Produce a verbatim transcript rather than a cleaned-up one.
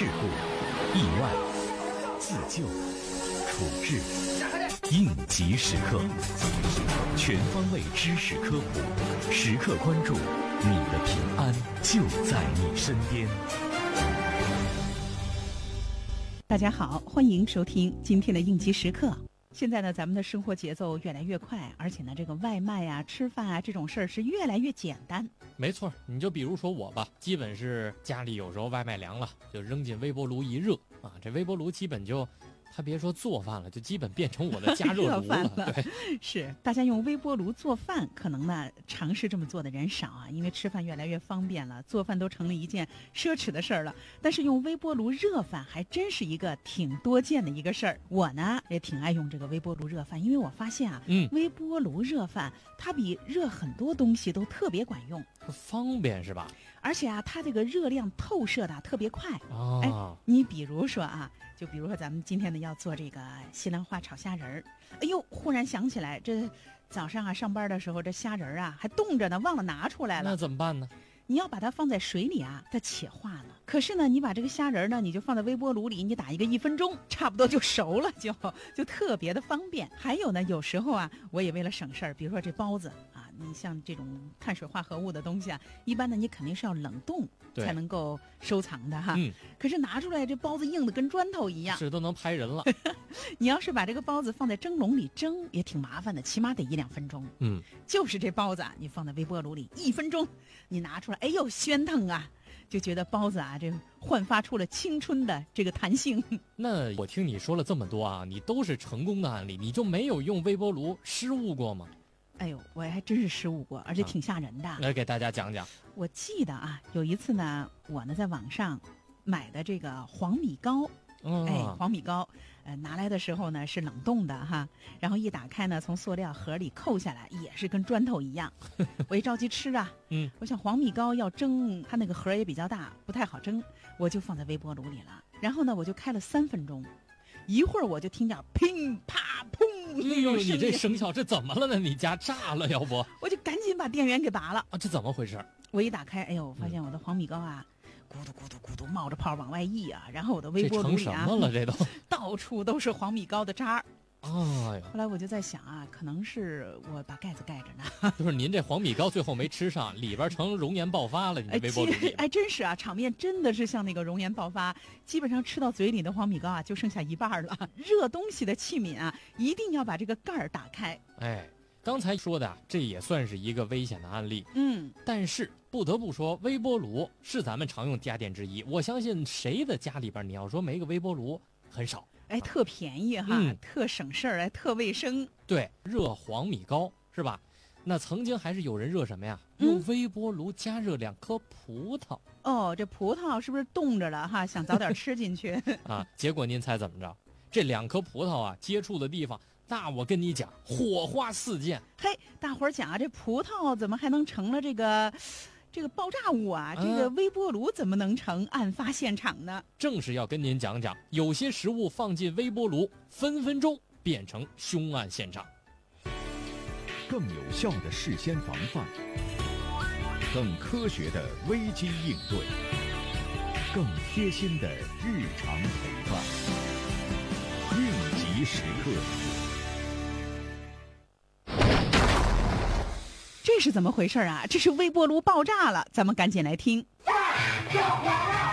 事故、意外、自救、处置、应急时刻，全方位知识科普，时刻关注你的平安就在你身边。 大家好，欢迎收听今天的应急时刻。现在呢，咱们的生活节奏越来越快，而且呢，这个外卖啊、吃饭啊这种事儿是越来越简单。 没错，你就比如说我吧，基本是家里有时候外卖凉了，就扔进微波炉一热啊，这微波炉基本就，他别说做饭了，就基本变成我的加热炉了。 了对，是大家用微波炉做饭，可能呢尝试这么做的人少啊，因为吃饭越来越方便了，做饭都成了一件奢侈的事儿了。但是用微波炉热饭还真是一个挺多见的一个事儿。我呢也挺爱用这个微波炉热饭，因为我发现啊， 嗯， 微波炉热饭它比热很多东西都特别管用， 方便是吧？ 而且啊，它这个热量透射的特别快。 啊， 哎，你比如说啊，就比如说咱们今天呢要做这个西兰花炒虾仁儿，哎呦，忽然想起来，这早上啊上班的时候，这虾仁儿啊还冻着呢，忘了拿出来了。 那怎么办呢？ 你要把它放在水里啊，它且化呢。可是呢，你把这个虾仁呢，你就放在微波炉里，你打一个一分钟，差不多就熟了，就就特别的方便。还有呢，有时候啊，我也为了省事儿，比如说这包子啊，你像这种碳水化合物的东西啊，一般呢你肯定是要冷冻才能够收藏的哈。 嗯。 可是拿出来这包子硬的跟砖头一样， 是都能拍人了。 你要是把这个包子放在蒸笼里蒸，也挺麻烦的，起码得一两分钟。 嗯。 就是这包子啊，你放在微波炉里一分钟，你拿出来，哎呦，鲜腾啊！就觉得包子啊，这焕发出了青春的这个弹性。 那我听你说了这么多啊，你都是成功的案例，你就没有用微波炉失误过吗？ 哎呦，我还真是失误过，而且挺吓人的。 啊、来给大家讲讲。 我记得啊，有一次呢，我呢在网上买的这个黄米糕。 哦、 哎，黄米糕，呃，拿来的时候呢是冷冻的哈，然后一打开呢，从塑料盒里扣下来，也是跟砖头一样。我一着急吃啊， 嗯， 我想黄米糕要蒸，它那个盒也比较大，不太好蒸，我就放在微波炉里了。然后呢，我就开了三分钟，一会儿我就听见乒啪砰那种声音。 你这声效这怎么了呢？你家炸了要不？ 我就赶紧把电源给拔了啊！这怎么回事？ 我一打开，哎呦，我发现我的黄米糕啊。嗯咕嘟咕嘟咕嘟冒着泡往外溢啊，然后我的微波炉里啊， 这成什么了？这都到处都是黄米糕的渣儿。 哎呀！ 后来我就在想啊，可能是我把盖子盖着呢。 就是您这黄米糕最后没吃上，里边成熔岩爆发了。你微波炉里， 哎，真是啊，场面真的是像那个熔岩爆发，基本上吃到嘴里的黄米糕啊，就剩下一半了。热东西的器皿啊，一定要把这个盖儿打开。 哎。刚才说的这也算是一个危险的案例， 嗯， 但是不得不说，微波炉是咱们常用家电之一。我相信谁的家里边，你要说没个微波炉很少， 哎，特便宜哈， 嗯、 特省事儿，哎，特卫生。 对，热黄米糕是吧？那曾经还是有人热什么呀？用微波炉加热两颗葡萄。 嗯、哦，这葡萄是不是冻着了哈？想早点吃进去啊？结果您猜怎么着？这两颗葡萄啊，接触的地方。那我跟你讲，火花四溅。 嘿，大伙儿讲啊，这葡萄怎么还能成了这个这个爆炸物啊？这个微波炉怎么能成案发现场呢？ 正是要跟您讲讲，有些食物放进微波炉，分分钟变成凶案现场。 更有效的事先防范，更科学的危机应对，更贴心的日常陪伴。应急时刻。 这是怎么回事啊？这是微波炉爆炸了，咱们赶紧来听。 救火了！